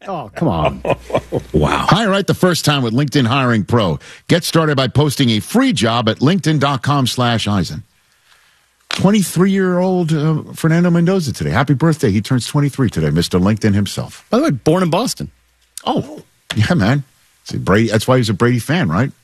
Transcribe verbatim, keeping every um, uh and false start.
Oh, come on. Wow. Hire right the first time with LinkedIn Hiring Pro. Get started by posting a free job at linkedin.com slash Eisen. twenty-three-year-old uh, Fernando Mendoza today. Happy birthday. He turns twenty-three today, Mister LinkedIn himself. By the way, born in Boston. Oh, yeah, man. See, Brady, that's why he's a Brady fan, right?